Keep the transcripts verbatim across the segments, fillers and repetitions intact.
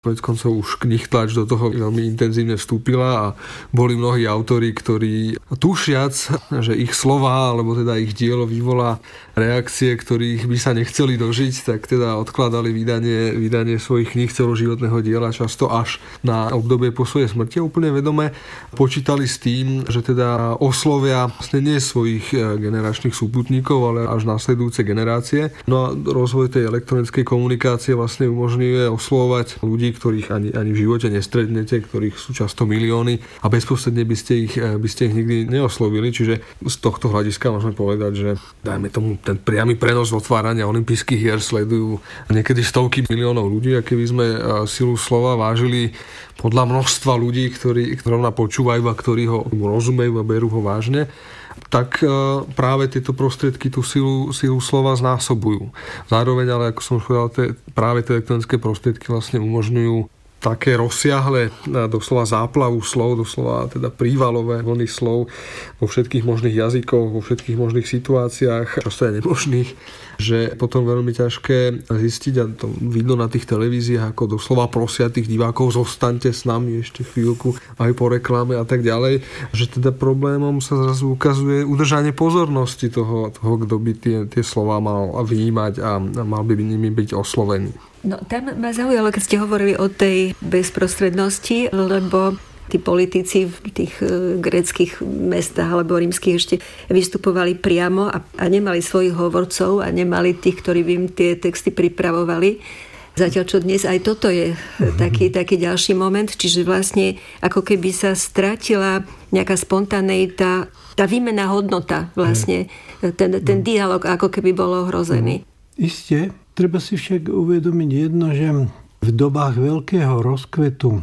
Konec koncov už knihtlač do toho veľmi intenzívne vstúpila a boli mnohí autori, ktorí tušiac, že ich slova, alebo teda ich dielo vyvolá reakcie, ktorých by sa nechceli dožiť, tak teda odkladali vydanie, vydanie svojich kníh celoživotného diela často až na obdobie po svojej smrti. Úplne vedome počítali s tým, že teda oslovia vlastne nie svojich generačných súputníkov, ale až nasledujúce generácie. No a rozvoj tej elektronickej komunikácie vlastne umožňuje oslovovať ľudí, ktorých ani, ani v živote nestretnete, ktorých sú často milióny a bezprostredne by ste ich, by ste ich nikdy neoslovili. Čiže z tohto hľadiska môžeme povedať, že dajme tomu ten priamy prenos otvárania olympijských hier sledujú niekedy stovky miliónov ľudí, a keby sme silu slova vážili podľa množstva ľudí, ktorí rovna počúvajú a ktorí ho rozumejú a berú ho vážne, tak práve tieto prostriedky tú silu, silu slova znásobujú. Zároveň ale, ako som už povedal, tie, práve tie elektronické prostriedky vlastne umožňujú také rozsiahle, doslova záplavu slov, doslova teda prívalové vlny slov vo všetkých možných jazykoch, vo všetkých možných situáciách, často aj nemožných, že potom veľmi ťažké zistiť, a to vidno na tých televíziách, ako doslova prosia tých divákov, zostaňte s nami ešte chvíľku aj po reklame a tak ďalej, že teda problémom sa zrazu ukazuje udržanie pozornosti toho, toho kto by tie, tie slova mal vnímať a mal by nimi byť oslovený. No tam ma zaujalo, keď ste hovorili o tej bezprostrednosti, lebo tí politici v tých gréckych mestách alebo rímskych ešte vystupovali priamo a, a nemali svojich hovorcov a nemali tých, ktorí by im tie texty pripravovali. Zatiaľ, čo dnes aj toto je taký, taký ďalší moment, čiže vlastne ako keby sa stratila nejaká spontaneita, tá výmenná hodnota vlastne, ten, ten dialog ako keby bol ohrozený. Isté. Treba si však uvedomiť jedno, že v dobách veľkého rozkvetu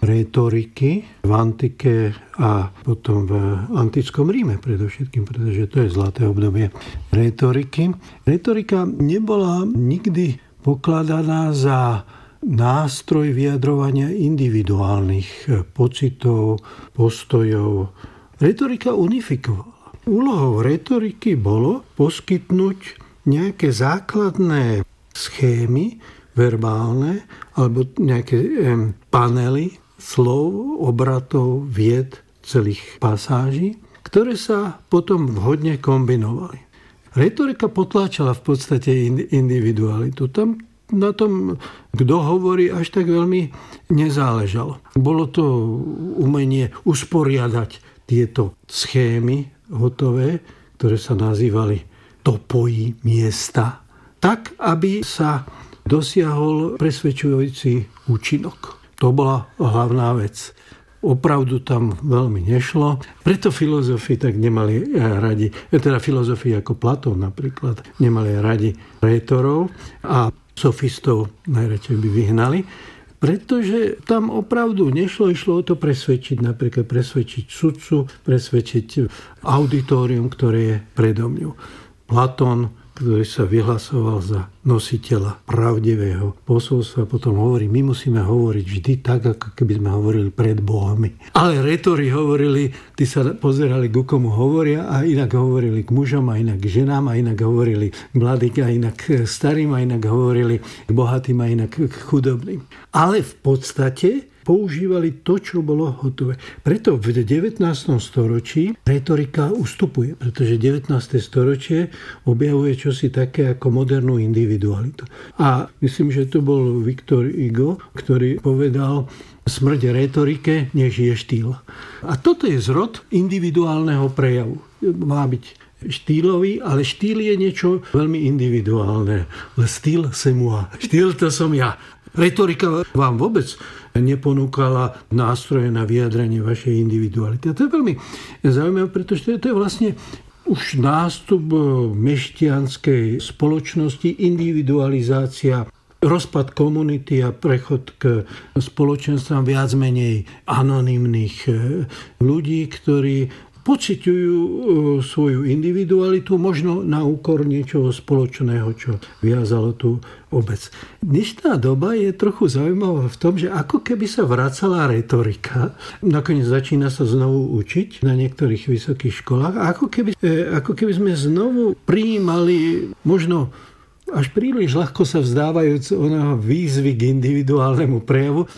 rétoriky v antike a potom v antickom Ríme predovšetkým, pretože to je zlaté obdobie rétoriky. Rétorika nebola nikdy pokladaná za nástroj vyjadrovania individuálnych pocitov, postojov. Rétorika unifikovala. Úlohou rétoriky bolo poskytnúť nejaké základné schémy verbálne alebo nejaké em, panely slov, obratov, vied, celých pasáží, ktoré sa potom vhodne kombinovali. Rétorika potláčala v podstate individualitu. Tam na tom, kto hovorí, až tak veľmi nezáležalo. Bolo to umenie usporiadať tieto schémy hotové, ktoré sa nazývali topoji, miesta, tak, aby sa dosiahol presvedčujúci účinok. To bola hlavná vec. Opravdu tam veľmi nešlo. Preto filozofi tak nemali radi, teda filozofi ako Platón napríklad, nemali radi rétorov a sofistov najradšej by vyhnali, pretože tam opravdu nešlo, išlo o to presvedčiť, napríklad presvedčiť sudcu, presvedčiť auditorium, ktoré je predo mňou. Platón, ktorý sa vyhlasoval za nositeľa pravdivého posolstva, potom hovorí, my musíme hovoriť vždy tak, ako keby sme hovorili pred Bohmi. Ale rétori hovorili, tí sa pozerali, ku komu hovoria, a inak hovorili k mužom, a inak k ženám, a inak hovorili k mladým, a inak k starým, a inak hovorili k bohatým, a inak k chudobným. Ale v podstate používali to, čo bolo hotové. Preto v devätnástom storočí rétorika ustupuje, pretože devätnáste storočie objavuje čosi také ako modernú individualitu. A myslím, že to bol Victor Hugo, ktorý povedal, smrť rétorike, než je štýl. A toto je zrod individuálneho prejavu. Má byť štýlový, ale štýl je niečo veľmi individuálne. Le style c'est moi. Štýl to som ja. Retorika vám vôbec neponúkala nástroje na vyjadrenie vašej individuality. A to je veľmi zaujímavé, pretože to je vlastne už nástup mešťanskej spoločnosti, individualizácia, rozpad komunity a prechod k spoločenstvám viac menej anonymných ľudí, ktorí pociťujú svoju individualitu, možno na úkor niečoho spoločného, čo viazalo tú obec. Dnešná doba je trochu zaujímavá v tom, že ako keby sa vracala retorika, nakoniec začína sa znovu učiť na niektorých vysokých školách, a ako keby, ako keby sme znovu prijímali možno až príliš ľahko sa vzdávajúc oného výzvy k individuálnemu prejavu,